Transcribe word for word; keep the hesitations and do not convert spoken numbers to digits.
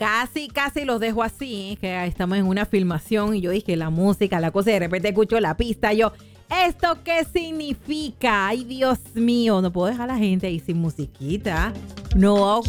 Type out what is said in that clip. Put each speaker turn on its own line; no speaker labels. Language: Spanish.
casi, casi los dejo así, que estamos en una filmación y yo dije la música, la cosa, y de repente escucho la pista, yo, ¿esto qué significa? Ay, Dios mío, no puedo dejar a la gente ahí sin musiquita. No